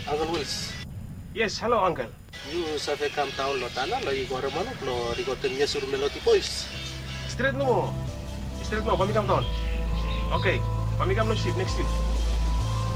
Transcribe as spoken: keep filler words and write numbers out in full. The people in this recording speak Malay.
Uncle Wills. Yes, hello, Uncle. You sa fe kam taon lo tana lo i gore manok lo rigoten ye sur meloti pois. Straight no. Straight no, pamikam taon. Okay, pamikam no ship next week.